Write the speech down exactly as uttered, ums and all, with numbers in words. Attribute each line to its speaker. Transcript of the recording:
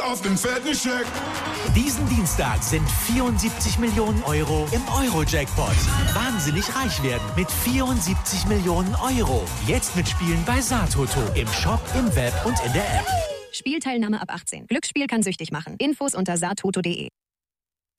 Speaker 1: auf den fetten Scheck.
Speaker 2: Diesen Dienstag sind vierundsiebzig Millionen Euro im Euro-Jackpot. Wahnsinnig reich werden mit vierundsiebzig Millionen Euro. Jetzt mitspielen bei Satoto. Im Shop, im Web und in der App.
Speaker 3: Spielteilnahme ab achtzehn. Glücksspiel kann süchtig machen. Infos unter satoto punkt de.